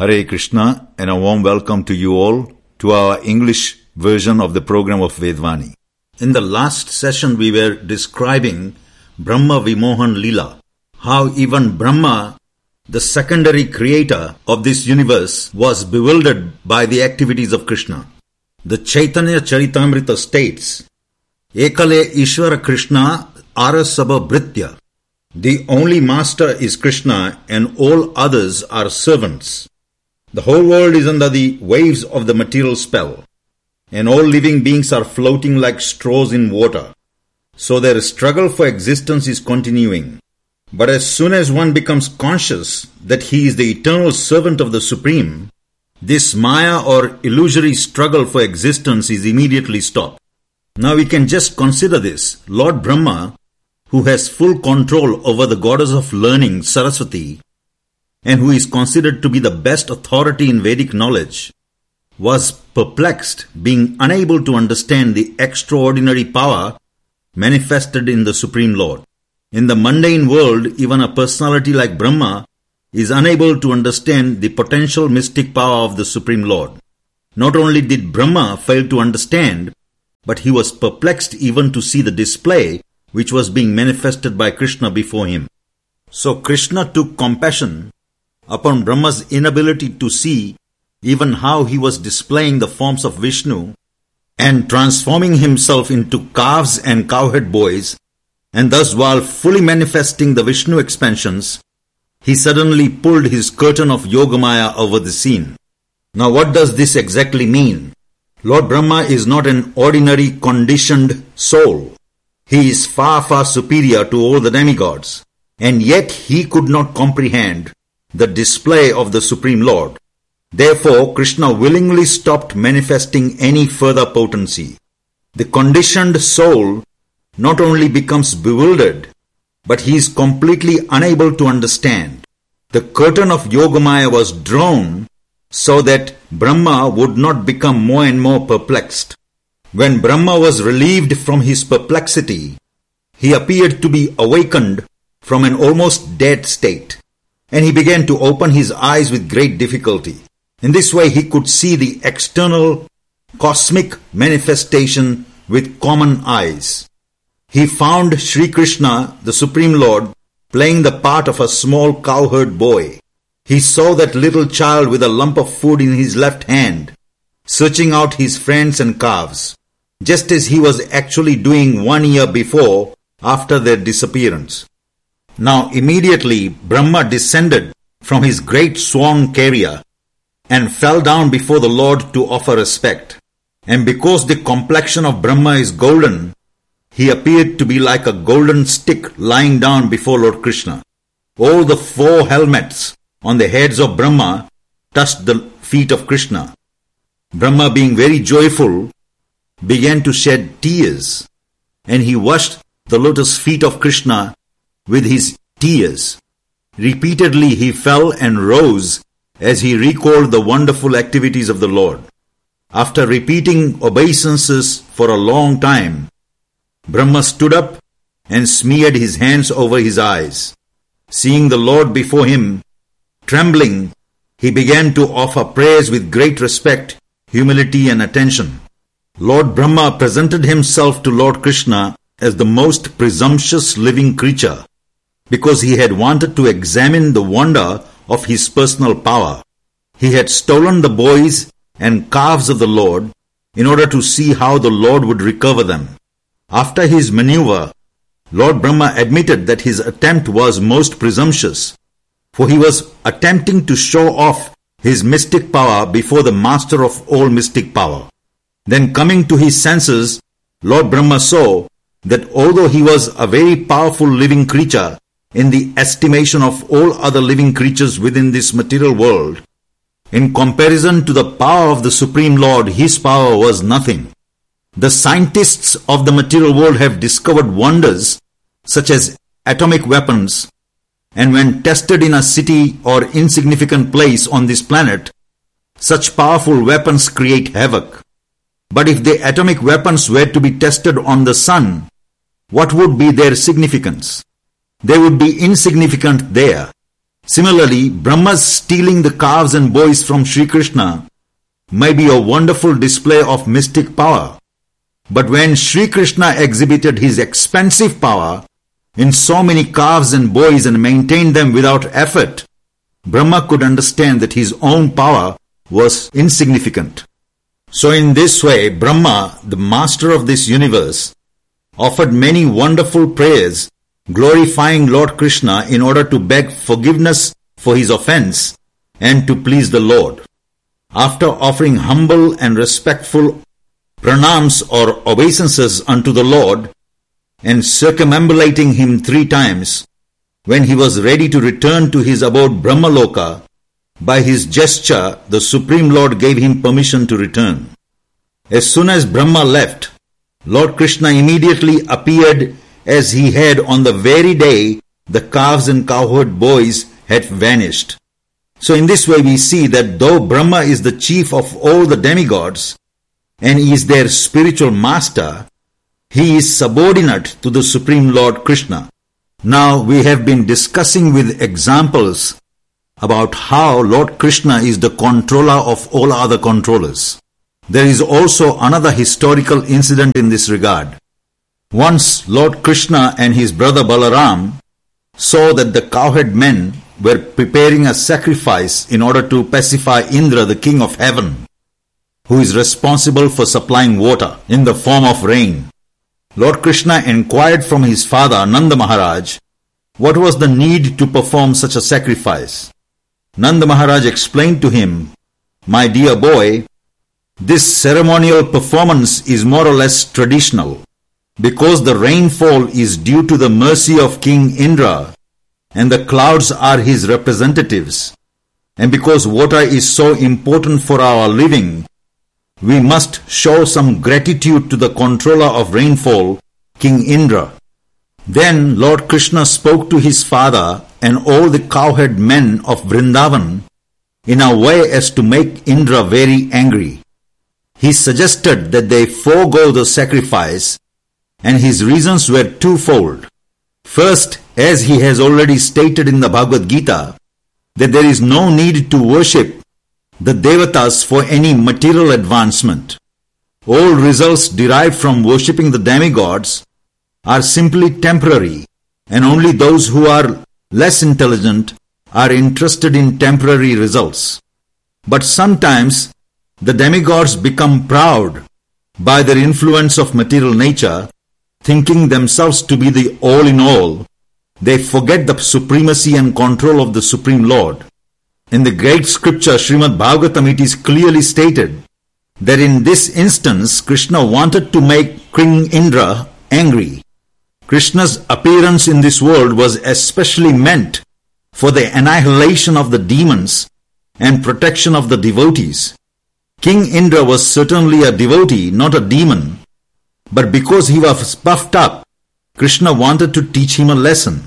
Hare Krishna and a warm welcome to you all to our English version of the program of Vedvani. In the last session we were describing Brahma Vimohan Leela, how even Brahma, the secondary creator of this universe, was bewildered by the activities of Krishna. The Chaitanya Charitamrita states, Ekale Ishvara Krishna Arasabha Bhritya. The only master is Krishna and all others are servants. The whole world is under the waves of the material spell, and all living beings are floating like straws in water. So their struggle for existence is continuing. But as soon as one becomes conscious that he is the eternal servant of the Supreme, this Maya or illusory struggle for existence is immediately stopped. Now we can just consider this. Lord Brahma, who has full control over the goddess of learning, Saraswati, and who is considered to be the best authority in Vedic knowledge, was perplexed, being unable to understand the extraordinary power manifested in the Supreme Lord. In the mundane world, even a personality like Brahma is unable to understand the potential mystic power of the Supreme Lord. Not only did Brahma fail to understand, but he was perplexed even to see the display which was being manifested by Krishna before him. So Krishna took compassion upon Brahma's inability to see even how he was displaying the forms of Vishnu and transforming himself into calves and cowherd boys, and thus while fully manifesting the Vishnu expansions, he suddenly pulled his curtain of Yogamaya over the scene. Now what does this exactly mean? Lord Brahma is not an ordinary conditioned soul. He is far, far superior to all the demigods, and yet he could not comprehend the display of the Supreme Lord. Therefore, Krishna willingly stopped manifesting any further potency. The conditioned soul not only becomes bewildered, but he is completely unable to understand. The curtain of Yogamaya was drawn so that Brahma would not become more and more perplexed. When Brahma was relieved from his perplexity, he appeared to be awakened from an almost dead state, and he began to open his eyes with great difficulty. In this way he could see the external cosmic manifestation with common eyes. He found Sri Krishna, the Supreme Lord, playing the part of a small cowherd boy. He saw that little child with a lump of food in his left hand, searching out his friends and calves, just as he was actually doing 1 year before after their disappearance. Now immediately Brahma descended from his great swan carrier and fell down before the Lord to offer respect. And because the complexion of Brahma is golden, he appeared to be like a golden stick lying down before Lord Krishna. All the 4 helmets on the heads of Brahma touched the feet of Krishna. Brahma, being very joyful, began to shed tears, and he washed the lotus feet of Krishna with his tears. Repeatedly he fell and rose as he recalled the wonderful activities of the Lord. After repeating obeisances for a long time, Brahma stood up and smeared his hands over his eyes. Seeing the Lord before him, trembling, he began to offer prayers with great respect, humility and attention. Lord Brahma presented himself to Lord Krishna as the most presumptuous living creature, because he had wanted to examine the wonder of his personal power. He had stolen the boys and calves of the Lord in order to see how the Lord would recover them. After his maneuver, Lord Brahma admitted that his attempt was most presumptuous, for he was attempting to show off his mystic power before the master of all mystic power. Then coming to his senses, Lord Brahma saw that although he was a very powerful living creature in the estimation of all other living creatures within this material world, in comparison to the power of the Supreme Lord, his power was nothing. The scientists of the material world have discovered wonders such as atomic weapons, and when tested in a city or insignificant place on this planet, such powerful weapons create havoc. But if the atomic weapons were to be tested on the sun, what would be their significance? They would be insignificant there. Similarly, Brahma's stealing the calves and boys from Sri Krishna may be a wonderful display of mystic power. But when Sri Krishna exhibited his expansive power in so many calves and boys and maintained them without effort, Brahma could understand that his own power was insignificant. So in this way, Brahma, the master of this universe, offered many wonderful prayers glorifying Lord Krishna in order to beg forgiveness for his offense and to please the Lord. After offering humble and respectful pranams or obeisances unto the Lord and circumambulating him 3 times, when he was ready to return to his abode Brahmaloka, by his gesture the Supreme Lord gave him permission to return. As soon as Brahma left, Lord Krishna immediately appeared as he had on the very day the calves and cowherd boys had vanished. So in this way we see that though Brahma is the chief of all the demigods and is their spiritual master, he is subordinate to the Supreme Lord Krishna. Now we have been discussing with examples about how Lord Krishna is the controller of all other controllers. There is also another historical incident in this regard. Once Lord Krishna and his brother Balaram saw that the cowherd men were preparing a sacrifice in order to pacify Indra, the king of heaven, who is responsible for supplying water in the form of rain. Lord Krishna inquired from his father Nanda Maharaj what was the need to perform such a sacrifice. Nanda Maharaj explained to him, "My dear boy, this ceremonial performance is more or less traditional. Because the rainfall is due to the mercy of King Indra and the clouds are his representatives, and because water is so important for our living, we must show some gratitude to the controller of rainfall, King Indra." Then Lord Krishna spoke to his father and all the cowherd men of Vrindavan in a way as to make Indra very angry. He suggested that they forego the sacrifice, and his reasons were twofold. First, as he has already stated in the Bhagavad Gita, that there is no need to worship the Devatas for any material advancement. All results derived from worshipping the demigods are simply temporary, and only those who are less intelligent are interested in temporary results. But sometimes the demigods become proud by their influence of material nature, thinking themselves to be the all-in-all. They forget the supremacy and control of the Supreme Lord. In the great scripture Srimad Bhagavatam, it is clearly stated that in this instance Krishna wanted to make King Indra angry. Krishna's appearance in this world was especially meant for the annihilation of the demons and protection of the devotees. King Indra was certainly a devotee, not a demon, but because he was puffed up, Krishna wanted to teach him a lesson.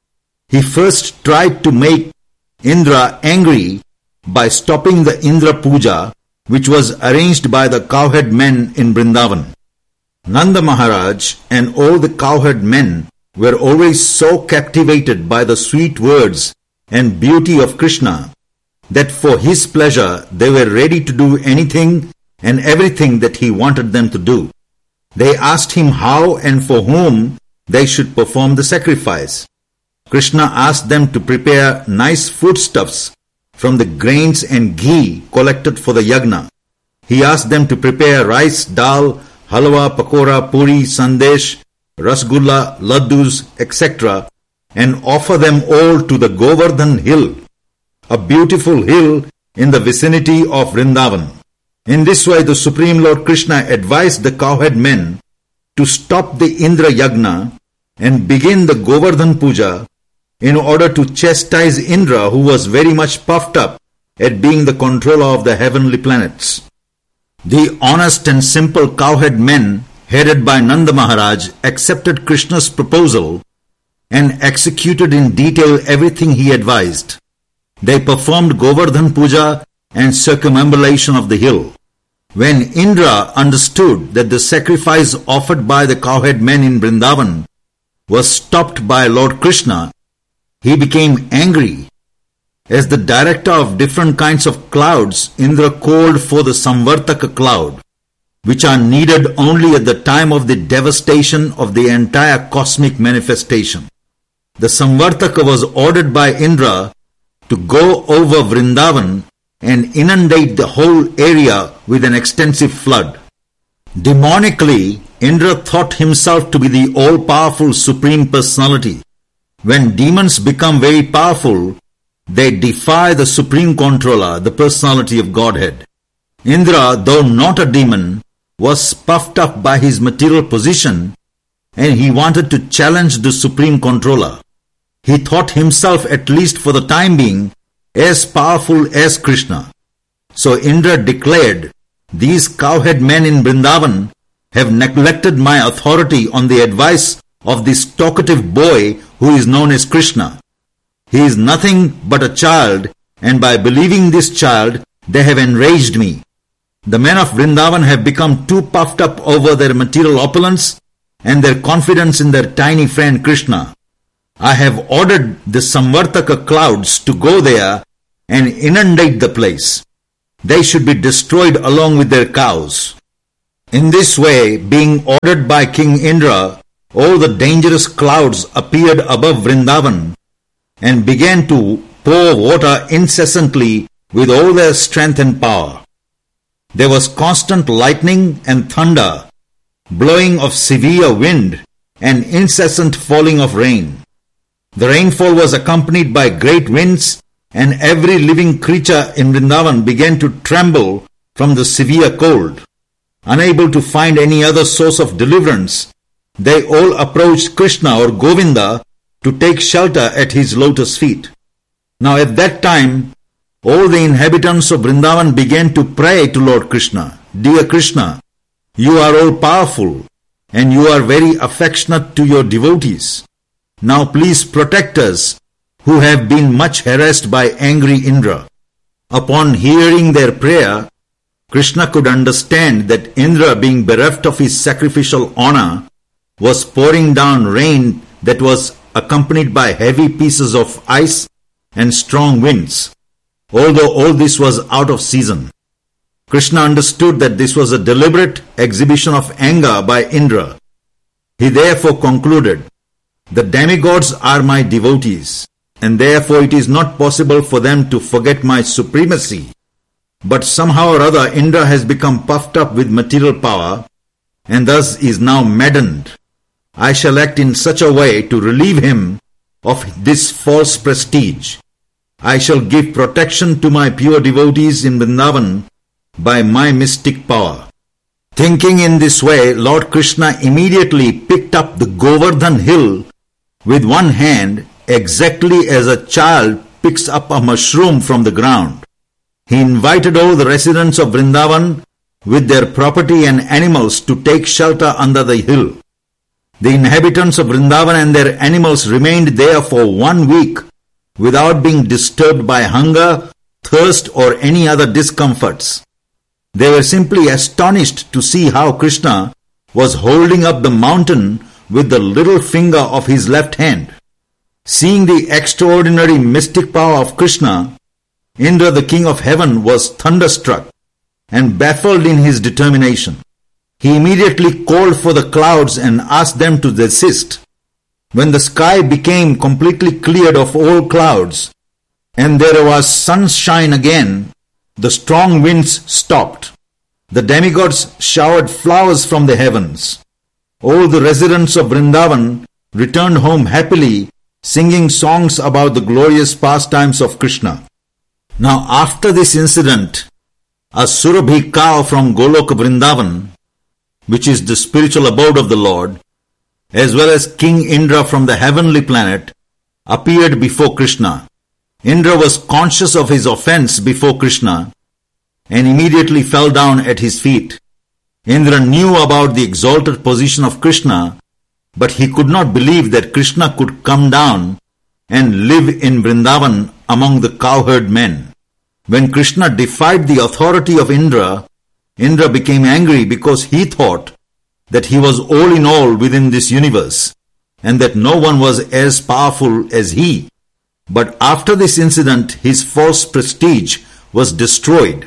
He first tried to make Indra angry by stopping the Indra Puja, which was arranged by the cowherd men in Vrindavan. Nanda Maharaj and all the cowherd men were always so captivated by the sweet words and beauty of Krishna that for his pleasure they were ready to do anything and everything that he wanted them to do. They asked him how and for whom they should perform the sacrifice. Krishna asked them to prepare nice foodstuffs from the grains and ghee collected for the yagna. He asked them to prepare rice, dal, halwa, pakora, puri, sandesh, rasgulla, laddus, etc. and offer them all to the Govardhan hill, a beautiful hill in the vicinity of Vrindavan. In this way, the Supreme Lord Krishna advised the cowherd men to stop the Indra Yagna and begin the Govardhan Puja in order to chastise Indra, who was very much puffed up at being the controller of the heavenly planets. The honest and simple cowherd men, headed by Nanda Maharaj, accepted Krishna's proposal and executed in detail everything he advised. They performed Govardhan Puja and circumambulation of the hill. When Indra understood that the sacrifice offered by the cowherd men in Vrindavan was stopped by Lord Krishna, he became angry As the director of different kinds of clouds, Indra called for the Samvartaka cloud, which are needed only at the time of the devastation of the entire cosmic manifestation. The Samvartaka was ordered by Indra to go over Vrindavan and inundate the whole area with an extensive flood. Demonically, Indra thought himself to be the all-powerful Supreme Personality. When demons become very powerful, they defy the Supreme Controller, the Personality of Godhead. Indra, though not a demon, was puffed up by his material position, and he wanted to challenge the Supreme Controller. He thought himself, at least for the time being, as powerful as Krishna. So Indra declared, "These cowhead men in Vrindavan have neglected my authority on the advice of this talkative boy who is known as Krishna. He is nothing but a child, and by believing this child, they have enraged me. The men of Vrindavan have become too puffed up over their material opulence and their confidence in their tiny friend Krishna. I have ordered the Samvartaka clouds to go there and inundate the place. They should be destroyed along with their cows." In this way, being ordered by King Indra, all the dangerous clouds appeared above Vrindavan and began to pour water incessantly with all their strength and power. There was constant lightning and thunder, blowing of severe wind, and incessant falling of rain. The rainfall was accompanied by great winds, and every living creature in Vrindavan began to tremble from the severe cold. Unable to find any other source of deliverance, they all approached Krishna or Govinda to take shelter at his lotus feet. Now at that time, all the inhabitants of Vrindavan began to pray to Lord Krishna, "Dear Krishna, you are all powerful, and you are very affectionate to your devotees. Now please protect us, who have been much harassed by angry Indra." Upon hearing their prayer, Krishna could understand that Indra, being bereft of his sacrificial honor, was pouring down rain that was accompanied by heavy pieces of ice and strong winds, although all this was out of season. Krishna understood that this was a deliberate exhibition of anger by Indra. He therefore concluded, "The demigods are my devotees, and therefore it is not possible for them to forget my supremacy. But somehow or other Indra has become puffed up with material power, and thus is now maddened. I shall act in such a way to relieve him of this false prestige. I shall give protection to my pure devotees in Vrindavan by my mystic power." Thinking in this way, Lord Krishna immediately picked up the Govardhan hill with one hand, exactly as a child picks up a mushroom from the ground. He invited all the residents of Vrindavan with their property and animals to take shelter under the hill. The inhabitants of Vrindavan and their animals remained there for 1 week without being disturbed by hunger, thirst, or any other discomforts. They were simply astonished to see how Krishna was holding up the mountain with the little finger of his left hand. Seeing the extraordinary mystic power of Krishna, Indra, the king of heaven, was thunderstruck and baffled in his determination. He immediately called for the clouds and asked them to desist. When the sky became completely cleared of all clouds, and there was sunshine again, the strong winds stopped. The demigods showered flowers from the heavens. All the residents of Vrindavan returned home happily, singing songs about the glorious pastimes of Krishna. Now after this incident, a Surabhi cow from Goloka Vrindavan, which is the spiritual abode of the Lord, as well as King Indra from the heavenly planet, appeared before Krishna. Indra was conscious of his offense before Krishna and immediately fell down at his feet. Indra knew about the exalted position of Krishna, but he could not believe that Krishna could come down and live in Vrindavan among the cowherd men. When Krishna defied the authority of Indra, Indra became angry because he thought that he was all in all within this universe and that no one was as powerful as he. But after this incident, his false prestige was destroyed.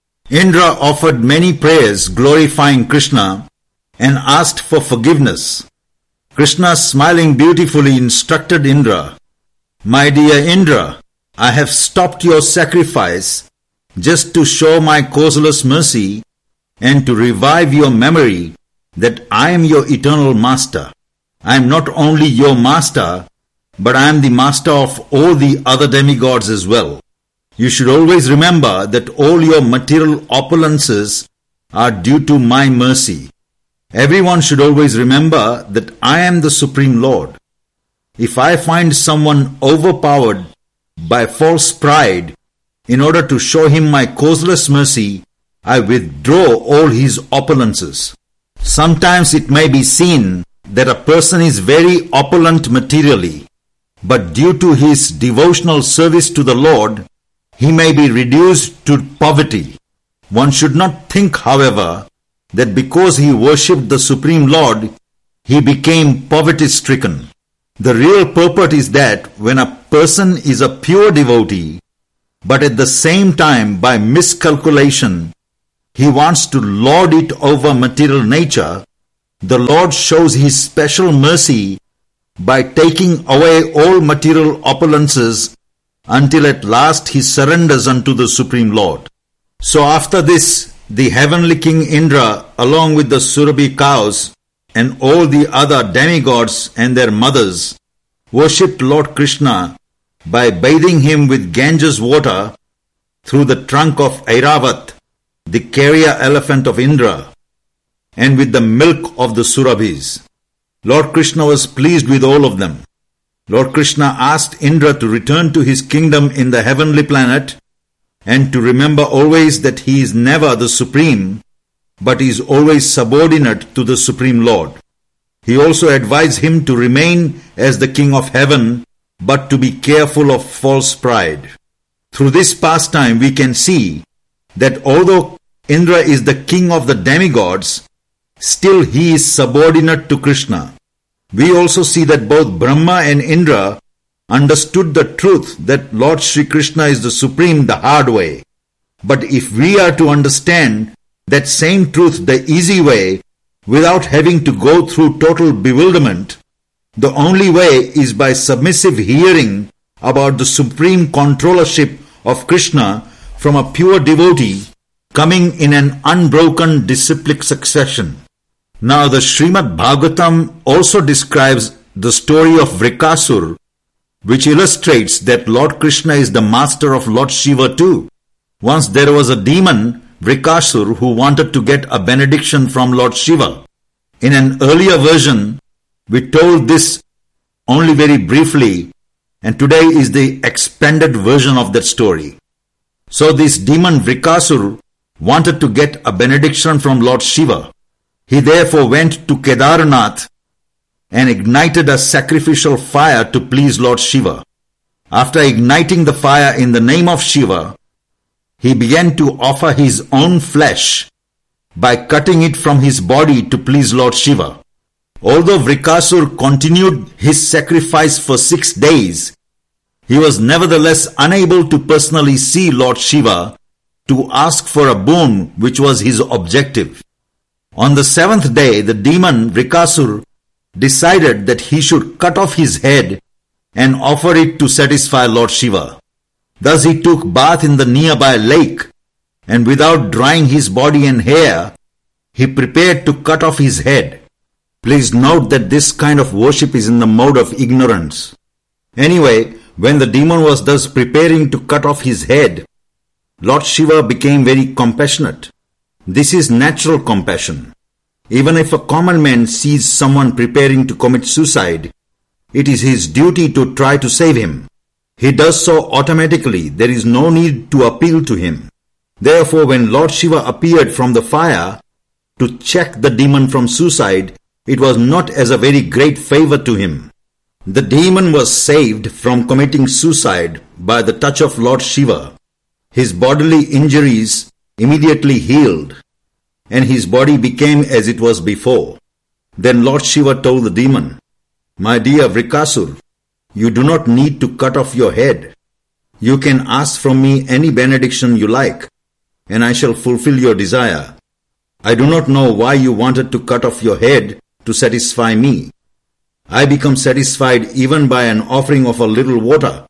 Indra offered many prayers glorifying Krishna and asked for forgiveness. Krishna, smiling beautifully, instructed Indra, "My dear Indra, I have stopped your sacrifice just to show my causeless mercy and to revive your memory that I am your eternal master. I am not only your master, but I am the master of all the other demigods as well. You should always remember that all your material opulences are due to my mercy. Everyone should always remember that I am the Supreme Lord. If I find someone overpowered by false pride, in order to show him my causeless mercy, I withdraw all his opulences." Sometimes it may be seen that a person is very opulent materially, but due to his devotional service to the Lord, he may be reduced to poverty. One should not think, however, that because he worshipped the Supreme Lord, he became poverty-stricken. The real purport is that when a person is a pure devotee, but at the same time, by miscalculation, he wants to lord it over material nature, the Lord shows his special mercy by taking away all material opulences until at last he surrenders unto the Supreme Lord. So after this, the heavenly king Indra, along with the Surabhi cows and all the other demigods and their mothers, worshipped Lord Krishna by bathing him with Ganges water through the trunk of Airavat, the carrier elephant of Indra, and with the milk of the Surabhis. Lord Krishna was pleased with all of them. Lord Krishna asked Indra to return to his kingdom in the heavenly planet and to remember always that he is never the supreme, but is always subordinate to the Supreme Lord. He also advised him to remain as the king of heaven, but to be careful of false pride. Through this pastime we can see that although Indra is the king of the demigods, still he is subordinate to Krishna. We also see that both Brahma and Indra understood the truth that Lord Shri Krishna is the supreme the hard way. But if we are to understand that same truth the easy way, without having to go through total bewilderment, the only way is by submissive hearing about the supreme controllership of Krishna from a pure devotee coming in an unbroken disciplic succession. Now the Srimad Bhagavatam also describes the story of Vrikasur, which illustrates that Lord Krishna is the master of Lord Shiva too. Once there was a demon, Vrikasur, who wanted to get a benediction from Lord Shiva. In an earlier version, we told this only very briefly, and today is the expanded version of that story. So this demon Vrikasur wanted to get a benediction from Lord Shiva. He therefore went to Kedarnath and ignited a sacrificial fire to please Lord Shiva. After igniting the fire in the name of Shiva, he began to offer his own flesh by cutting it from his body to please Lord Shiva. Although Vrikasur continued his sacrifice for 6 days, he was nevertheless unable to personally see Lord Shiva to ask for a boon, which was his objective. On the 7th day, the demon Vrikasur decided that he should cut off his head and offer it to satisfy Lord Shiva. Thus he took bath in the nearby lake, and without drying his body and hair, he prepared to cut off his head. Please note that this kind of worship is in the mode of ignorance. Anyway, when the demon was thus preparing to cut off his head, Lord Shiva became very compassionate. This is natural compassion. Even if a common man sees someone preparing to commit suicide, it is his duty to try to save him. He does so automatically. There is no need to appeal to him. Therefore, when Lord Shiva appeared from the fire to check the demon from suicide, it was not as a very great favor to him. The demon was saved from committing suicide by the touch of Lord Shiva. His bodily injuries immediately healed, and his body became as it was before. Then Lord Shiva told the demon, "My dear Vrikasur, You do not need to cut off your head. You can ask from me any benediction you like, and I shall fulfill your desire. I do not know why you wanted to cut off your head to satisfy me. I become satisfied even by an offering of a little water.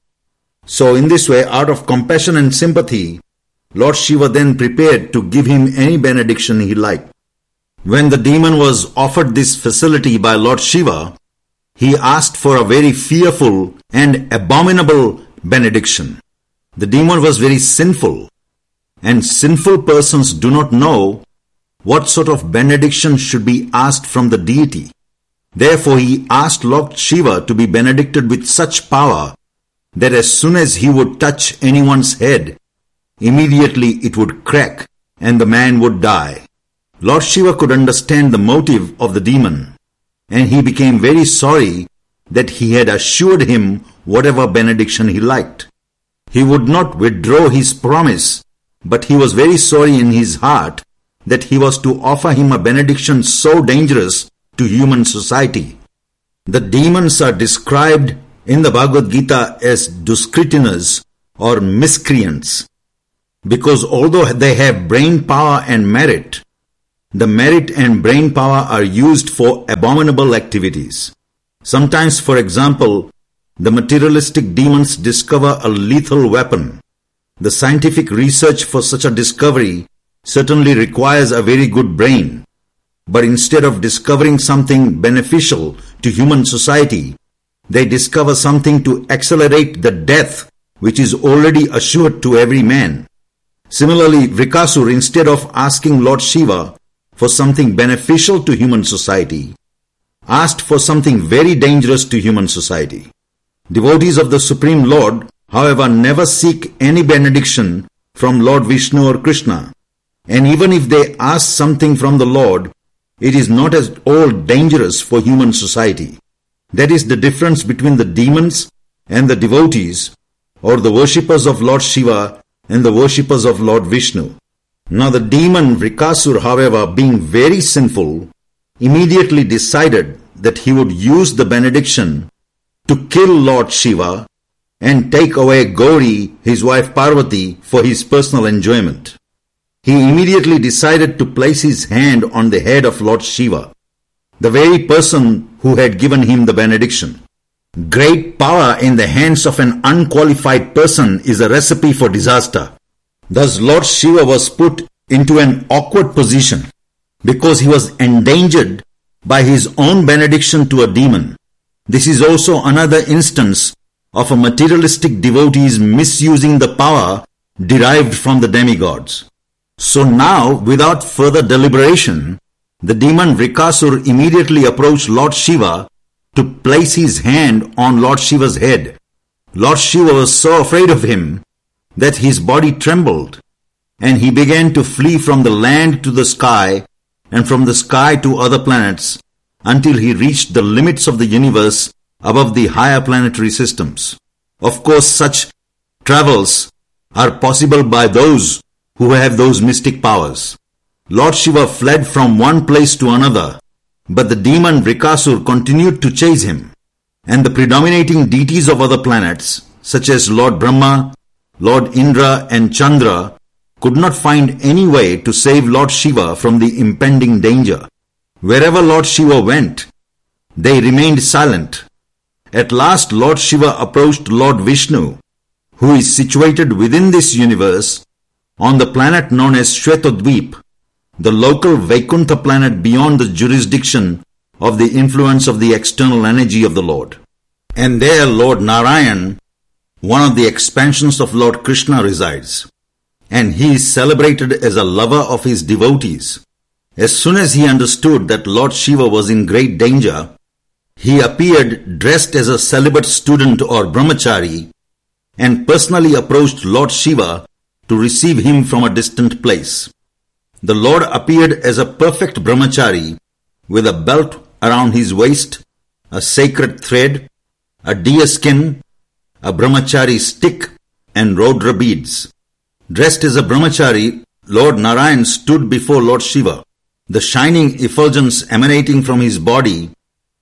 So in this way, out of compassion and sympathy, Lord Shiva then prepared to give him any benediction he liked. When the demon was offered this facility by Lord Shiva, he asked for a very fearful and abominable benediction. The demon was very sinful, and sinful persons do not know what sort of benediction should be asked from the deity. Therefore, he asked Lord Shiva to be benedicted with such power that as soon as he would touch anyone's head, immediately it would crack and the man would die. Lord Shiva could understand the motive of the demon, and he became very sorry that he had assured him whatever benediction he liked. He would not withdraw his promise, but he was very sorry in his heart that he was to offer him a benediction so dangerous to human society. The demons are described in the Bhagavad Gita as Duskritinas or miscreants, because although they have brain power and merit, the merit and brain power are used for abominable activities. Sometimes, for example, the materialistic demons discover a lethal weapon. The scientific research for such a discovery certainly requires a very good brain. But instead of discovering something beneficial to human society, they discover something to accelerate the death which is already assured to every man. Similarly, Vrikasur, instead of asking Lord Shiva for something beneficial to human society, asked for something very dangerous to human society. Devotees of the Supreme Lord, however, never seek any benediction from Lord Vishnu or Krishna. And even if they ask something from the Lord, it is not at all dangerous for human society. That is the difference between the demons and the devotees, or the worshippers of Lord Shiva and the worshippers of Lord Vishnu. Now the demon Vrikasur, however, being very sinful, immediately decided that he would use the benediction to kill Lord Shiva and take away Gauri, his wife Parvati, for his personal enjoyment. He immediately decided to place his hand on the head of Lord Shiva, the very person who had given him the benediction. Great power in the hands of an unqualified person is a recipe for disaster. Thus Lord Shiva was put into an awkward position because he was endangered by his own benediction to a demon. This is also another instance of a materialistic devotees misusing the power derived from the demigods. So now, without further deliberation, the demon Vrikasur immediately approached Lord Shiva to place his hand on Lord Shiva's head. Lord Shiva was so afraid of him that his body trembled, and he began to flee from the land to the sky and from the sky to other planets until he reached the limits of the universe above the higher planetary systems. Of course, such travels are possible by those who have those mystic powers. Lord Shiva fled from one place to another, but the demon Vrikasur continued to chase him, and the predominating deities of other planets, such as Lord Brahma, Lord Indra and Chandra, could not find any way to save Lord Shiva from the impending danger. Wherever Lord Shiva went, they remained silent. At last Lord Shiva approached Lord Vishnu, who is situated within this universe on the planet known as Shvetadweep, the local Vaikuntha planet beyond the jurisdiction of the influence of the external energy of the Lord. And there Lord Narayan, one of the expansions of Lord Krishna, resides, and he is celebrated as a lover of his devotees. As soon as he understood that Lord Shiva was in great danger, he appeared dressed as a celibate student or brahmachari and personally approached Lord Shiva to receive him from a distant place. The Lord appeared as a perfect brahmachari with a belt around his waist, a sacred thread, a deer skin, a brahmachari stick, and Rodra beads. Dressed as a brahmachari, Lord Narayan stood before Lord Shiva. The shining effulgence emanating from his body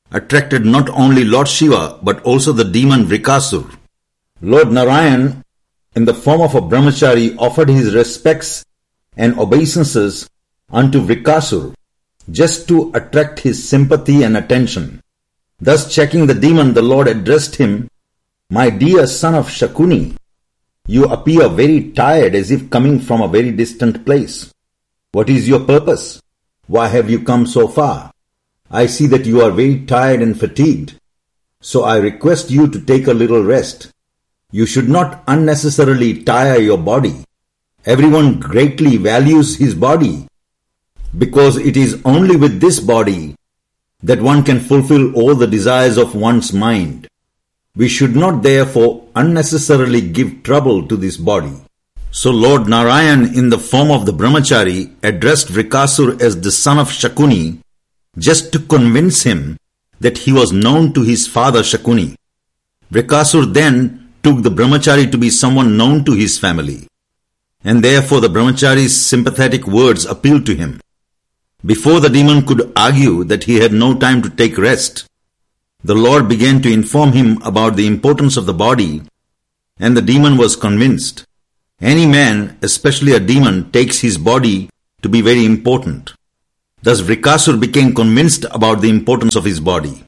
attracted not only Lord Shiva but also the demon Vrikasur. Lord Narayan, in the form of a brahmachari, offered his respects and obeisances unto Vrikasur just to attract his sympathy and attention. Thus checking the demon, the Lord addressed him, "My dear son of Shakuni, you appear very tired as if coming from a very distant place. What is your purpose? Why have you come so far? I see that you are very tired and fatigued. So I request you to take a little rest. You should not unnecessarily tire your body. Everyone greatly values his body, because it is only with this body that one can fulfill all the desires of one's mind. We should not therefore unnecessarily give trouble to this body." So Lord Narayan, in the form of the brahmachari, addressed Vrikasur as the son of Shakuni, just to convince him that he was known to his father Shakuni. Vrikasur then took the brahmachari to be someone known to his family, and therefore the brahmachari's sympathetic words appealed to him. Before the demon could argue that he had no time to take rest, the Lord began to inform him about the importance of the body, and the demon was convinced. Any man, especially a demon, takes his body to be very important. Thus Vrikasur became convinced about the importance of his body.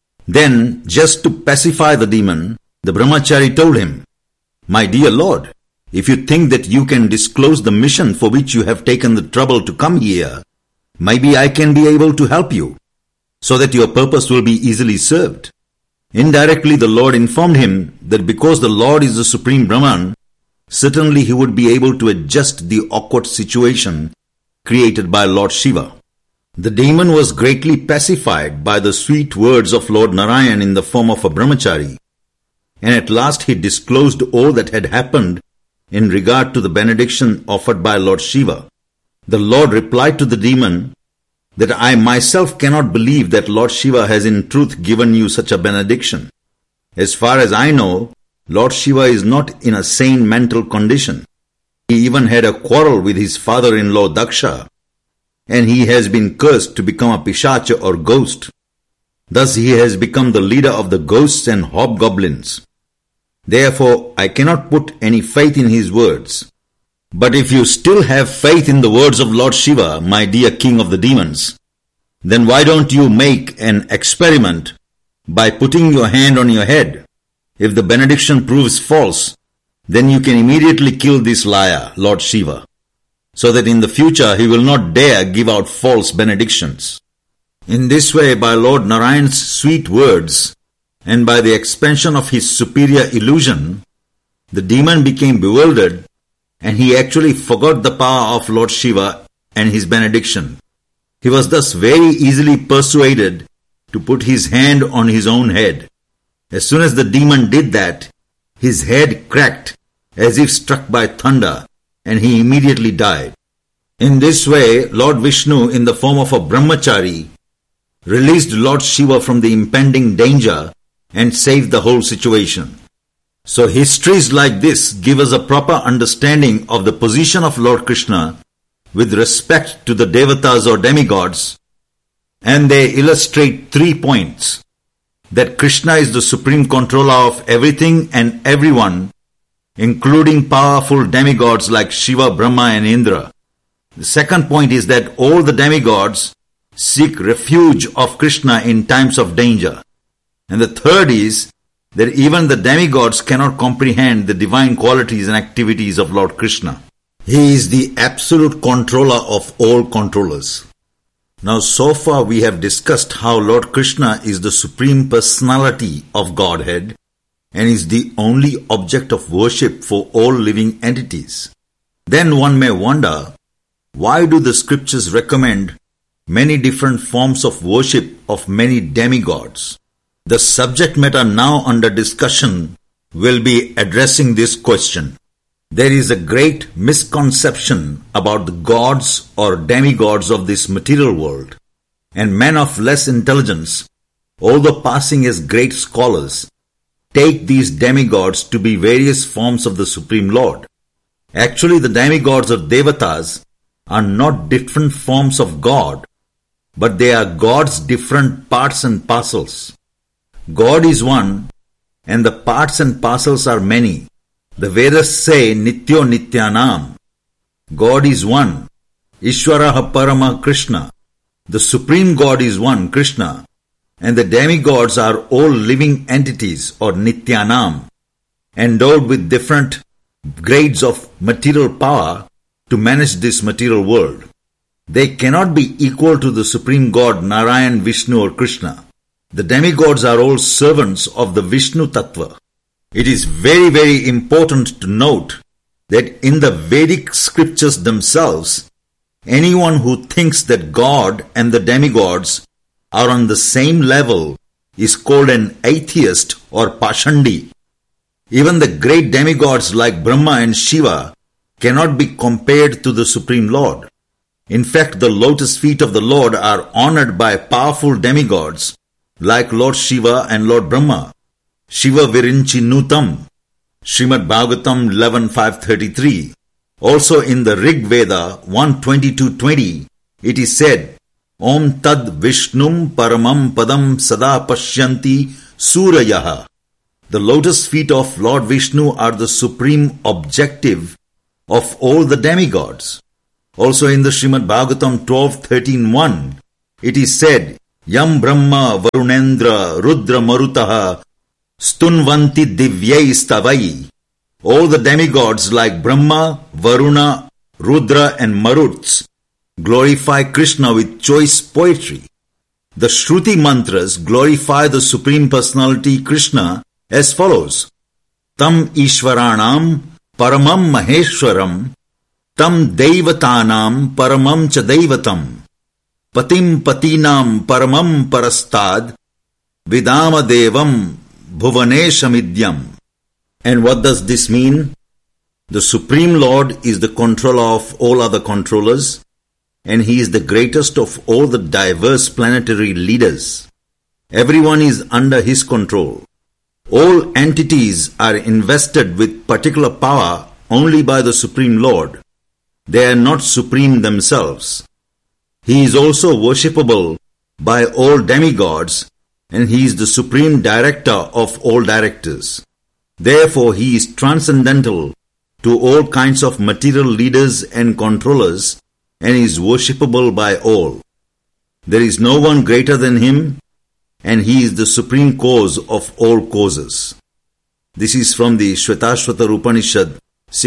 Then, just to pacify the demon, the brahmachari told him, "My dear Lord, if you think that you can disclose the mission for which you have taken the trouble to come here, maybe I can be able to help you, so that your purpose will be easily served." Indirectly, the Lord informed him that because the Lord is the Supreme Brahman, certainly he would be able to adjust the awkward situation created by Lord Shiva. The demon was greatly pacified by the sweet words of Lord Narayan in the form of a brahmachari, and at last he disclosed all that had happened in regard to the benediction offered by Lord Shiva. The Lord replied to the demon that I myself cannot believe that Lord Shiva has in truth given you such a benediction. As far as I know, Lord Shiva is not in a sane mental condition. He even had a quarrel with his father-in-law Daksha, and he has been cursed to become a pishacha or ghost. Thus he has become the leader of the ghosts and hobgoblins. Therefore, I cannot put any faith in his words. But if you still have faith in the words of Lord Shiva, my dear king of the demons, then why don't you make an experiment by putting your hand on your head? If the benediction proves false, then you can immediately kill this liar, Lord Shiva, so that in the future he will not dare give out false benedictions. In this way, by Lord Narayan's sweet words, and by the expansion of his superior illusion, the demon became bewildered, and he actually forgot the power of Lord Shiva and his benediction. He was thus very easily persuaded to put his hand on his own head. As soon as the demon did that, his head cracked as if struck by thunder, and he immediately died. In this way, Lord Vishnu, in the form of a brahmachari, released Lord Shiva from the impending danger and saved the whole situation. So histories like this give us a proper understanding of the position of Lord Krishna with respect to the devatas or demigods, and they illustrate 3 points: that Krishna is the supreme controller of everything and everyone, including powerful demigods like Shiva, Brahma and Indra. The second point is that all the demigods seek refuge of Krishna in times of danger. And the third is that even the demigods cannot comprehend the divine qualities and activities of Lord Krishna. He is the absolute controller of all controllers. Now, so far we have discussed how Lord Krishna is the supreme personality of Godhead and is the only object of worship for all living entities. Then one may wonder, why do the scriptures recommend many different forms of worship of many demigods? The subject matter now under discussion will be addressing this question. There is a great misconception about the gods or demigods of this material world, and men of less intelligence, although passing as great scholars, take these demigods to be various forms of the Supreme Lord. Actually, the demigods or devatas are not different forms of God, but they are God's different parts and parcels. God is one, and the parts and parcels are many. The Vedas say Nityo Nityanam. God is one. Ishvaraha Parama Krishna. The Supreme God is one, Krishna, and the demigods are all living entities or Nityanam, endowed with different grades of material power to manage this material world. They cannot be equal to the Supreme God Narayan, Vishnu or Krishna. The demigods are all servants of the Vishnu Tattva. It is very, very important to note that in the Vedic scriptures themselves, anyone who thinks that God and the demigods are on the same level is called an atheist or Pashandi. Even the great demigods like Brahma and Shiva cannot be compared to the Supreme Lord. In fact, the lotus feet of the Lord are honored by powerful demigods like Lord Shiva and Lord Brahma. Shiva Virinchi Nutam, Srimad Bhagavatam 11.533. Also in the Rig Veda 122.20, it is said, Om Tad Vishnum Paramam Padam Sada Pashyanti Surayaha. The lotus feet of Lord Vishnu are the supreme objective of all the demigods. Also in the Srimad Bhagavatam 12.13.1, it is said, Yam Brahma Varunendra Rudra Marutaha Stunvanti Divyai Stavai. All the demigods like Brahma, Varuna, Rudra and Maruts glorify Krishna with choice poetry. The Shruti mantras glorify the Supreme Personality Krishna as follows. Tam Ishvaranam Paramam Maheshwaram Tam Devatanam Paramam Cha Devatam Patim Patinam Paramam Parastad Vidama Devam Bhuvaneshamidyam. And what does this mean? The Supreme Lord is the controller of all other controllers, and He is the greatest of all the diverse planetary leaders. Everyone is under His control. All entities are invested with particular power only by the Supreme Lord. They are not supreme themselves. He is also worshipable by all demigods, and He is the Supreme Director of all directors. Therefore, He is transcendental to all kinds of material leaders and controllers, and is worshipable by all. There is no one greater than Him, and He is the supreme cause of all causes. This is from the Shvetashvatar Upanishad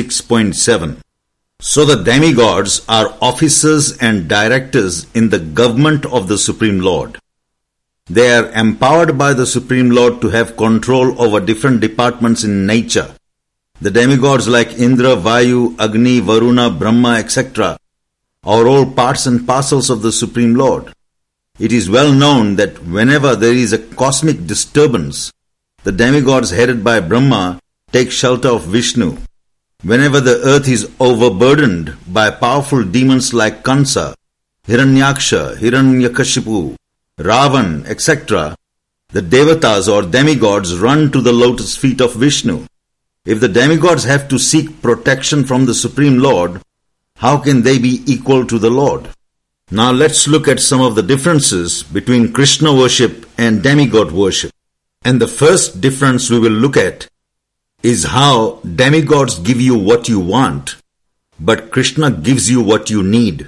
6.7. So the demigods are officers and directors in the government of the Supreme Lord. They are empowered by the Supreme Lord to have control over different departments in nature. The demigods like Indra, Vayu, Agni, Varuna, Brahma, etc. are all parts and parcels of the Supreme Lord. It is well known that whenever there is a cosmic disturbance, the demigods headed by Brahma take shelter of Vishnu. Whenever the earth is overburdened by powerful demons like Kansa, Hiranyaksha, Hiranyakashipu, Ravan, etc., the devatas or demigods run to the lotus feet of Vishnu. If the demigods have to seek protection from the Supreme Lord, how can they be equal to the Lord? Now let's look at some of the differences between Krishna worship and demigod worship. And the first difference we will look at is how demigods give you what you want, but Krishna gives you what you need.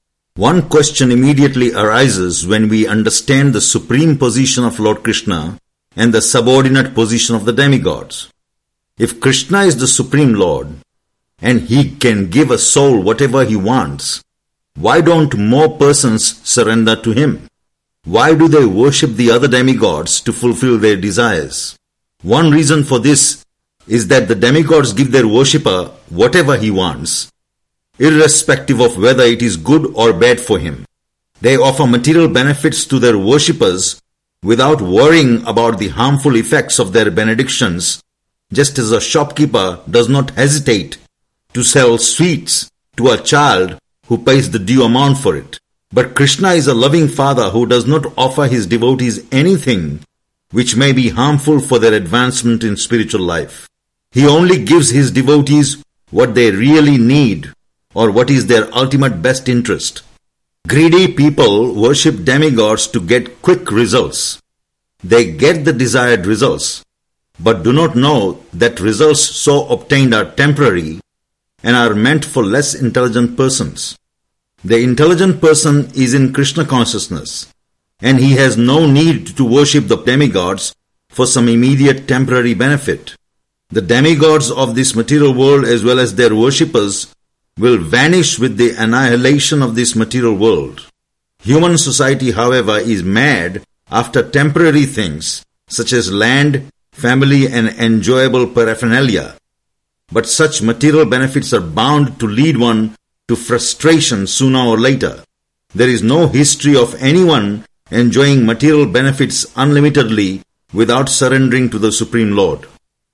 One question immediately arises when we understand the supreme position of Lord Krishna and the subordinate position of the demigods. If Krishna is the Supreme Lord, and He can give a soul whatever He wants, why don't more persons surrender to Him? Why do they worship the other demigods to fulfill their desires? One reason for this is that the demigods give their worshipper whatever he wants, irrespective of whether it is good or bad for him. They offer material benefits to their worshippers without worrying about the harmful effects of their benedictions, just as a shopkeeper does not hesitate to sell sweets to a child who pays the due amount for it. But Krishna is a loving Father who does not offer His devotees anything which may be harmful for their advancement in spiritual life. He only gives His devotees what they really need or what is their ultimate best interest. Greedy people worship demigods to get quick results. They get the desired results, but do not know that results so obtained are temporary and are meant for less intelligent persons. The intelligent person is in Krishna consciousness, and he has no need to worship the demigods for some immediate temporary benefit. The demigods of this material world as well as their worshippers will vanish with the annihilation of this material world. Human society, however, is mad after temporary things such as land, family and enjoyable paraphernalia. But such material benefits are bound to lead one to frustration sooner or later. There is no history of anyone enjoying material benefits unlimitedly without surrendering to the Supreme Lord.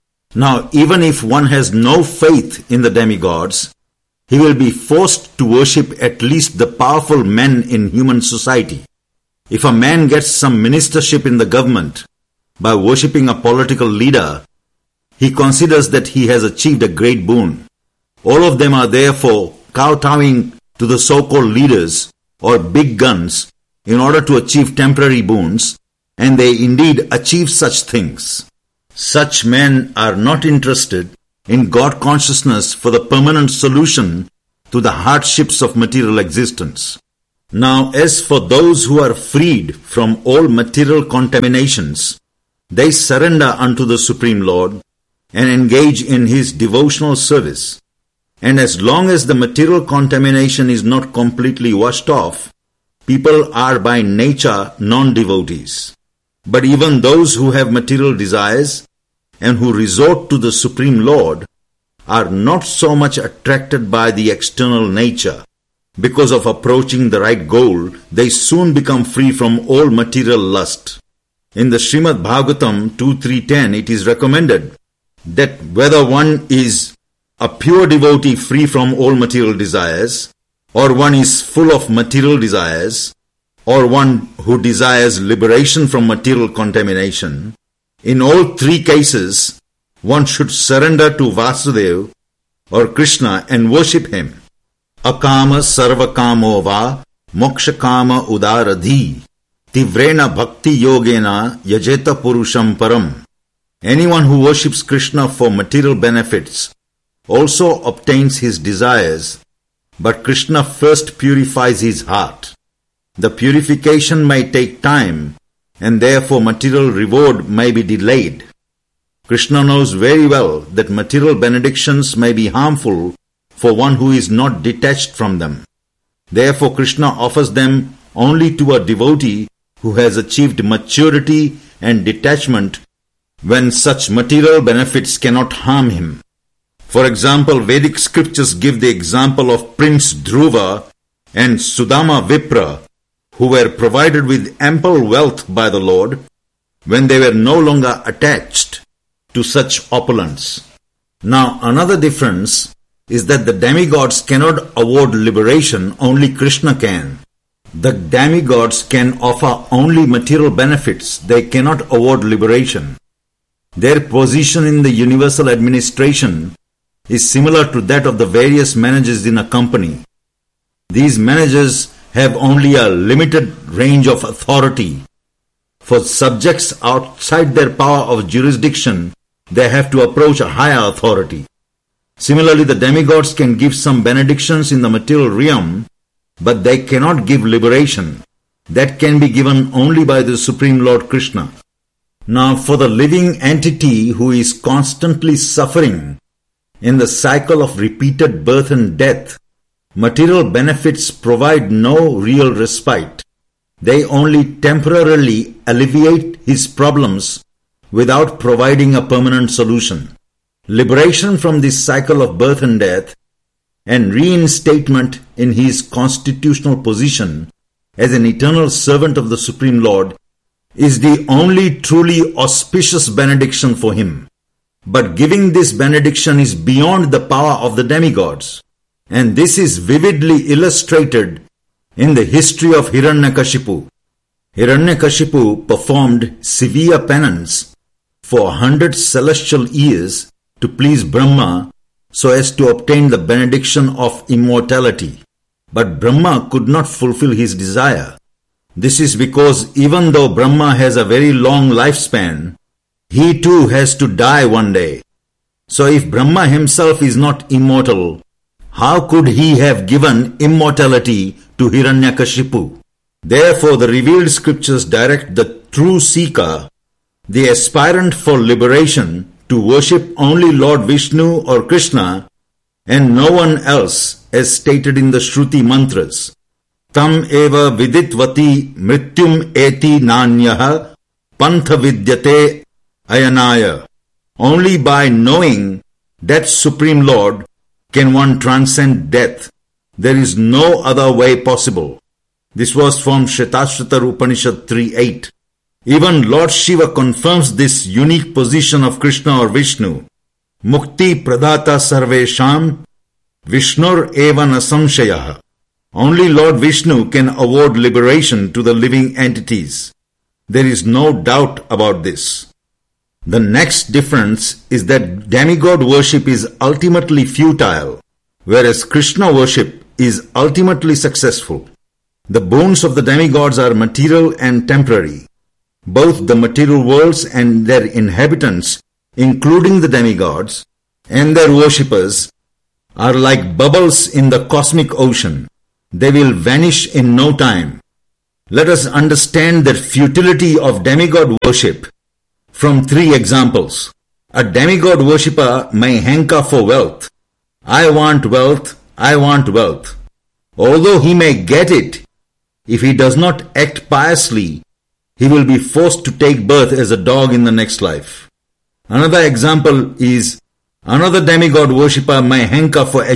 Now, even if one has no faith in the demigods, he will be forced to worship at least the powerful men in human society. If a man gets some ministership in the government by worshipping a political leader, he considers that he has achieved a great boon. All of them are therefore kowtowing to the so-called leaders or big guns in order to achieve temporary boons, and they indeed achieve such things. Such men are not interested in God consciousness for the permanent solution to the hardships of material existence. Now, as for those who are freed from all material contaminations, they surrender unto the Supreme Lord and engage in His devotional service. And as long as the material contamination is not completely washed off, people are by nature non-devotees. But even those who have material desires and who resort to the Supreme Lord are not so much attracted by the external nature. Because of approaching the right goal, they soon become free from all material lust. In the Srimad Bhagavatam 2.3.10, it is recommended that whether one is a pure devotee free from all material desires, or one is full of material desires, or one who desires liberation from material contamination, in all three cases, one should surrender to Vasudeva or Krishna and worship him. Akama sarvakamo va mokshakama udaradhi tivrena bhakti yogena yajeta purusham param. Anyone who worships Krishna for material benefits also obtains his desires, but Krishna first purifies his heart. The purification may take time, and therefore material reward may be delayed. Krishna knows very well that material benedictions may be harmful for one who is not detached from them. Therefore Krishna offers them only to a devotee who has achieved maturity and detachment when such material benefits cannot harm him. For example, Vedic scriptures give the example of Prince Dhruva and Sudama Vipra, who were provided with ample wealth by the Lord when they were no longer attached to such opulence. Now, another difference is that the demigods cannot award liberation, only Krishna can. The demigods can offer only material benefits, they cannot award liberation. Their position in the universal administration is similar to that of the various managers in a company. These managers have only a limited range of authority. For subjects outside their power of jurisdiction, they have to approach a higher authority. Similarly, the demigods can give some benedictions in the material realm, but they cannot give liberation. That can be given only by the Supreme Lord Krishna. Now, for the living entity who is constantly suffering in the cycle of repeated birth and death, material benefits provide no real respite. They only temporarily alleviate his problems without providing a permanent solution. Liberation from this cycle of birth and death and reinstatement in his constitutional position as an eternal servant of the Supreme Lord is the only truly auspicious benediction for him. But giving this benediction is beyond the power of the demigods, and this is vividly illustrated in the history of Hiranyakashipu. Hiranyakashipu performed severe penance for 100 celestial years to please Brahma so as to obtain the benediction of immortality. But Brahma could not fulfill his desire. This is because even though Brahma has a very long lifespan, he too has to die one day. So if Brahma himself is not immortal, how could he have given immortality to Hiranyakashipu? Therefore the revealed scriptures direct the true seeker, the aspirant for liberation, to worship only Lord Vishnu or Krishna and no one else, as stated in the Shruti mantras. Tam eva viditvati mrityum eti nanyaha pantha vidyate ayanaya. Only by knowing that Supreme Lord can one transcend death. There is no other way possible. This was from Shvetashvatar Upanishad 3.8. Even Lord Shiva confirms this unique position of Krishna or Vishnu. Mukti pradata sarvesham Vishnur eva na samshayah. Only Lord Vishnu can award liberation to the living entities. There is no doubt about this. The next difference is that demigod worship is ultimately futile, whereas Krishna worship is ultimately successful. The boons of the demigods are material and temporary. Both the material worlds and their inhabitants, including the demigods and their worshippers, are like bubbles in the cosmic ocean. They will vanish in no time. Let us understand the futility of demigod worship from 3 examples. A demigod worshipper may hanker for wealth. I want wealth, I want wealth. Although he may get it, if he does not act piously, he will be forced to take birth as a dog in the next life. Another example is, another demigod worshipper may hanker for